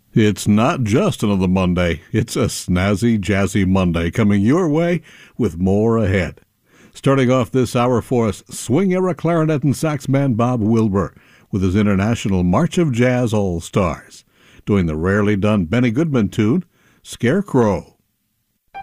It's not just another Monday. It's a snazzy, jazzy Monday coming your way with more ahead. Starting off this hour for us, swing era clarinet and sax man Bob Wilbur with his International March of Jazz All-Stars, doing the rarely done Benny Goodman tune, Scarecrow.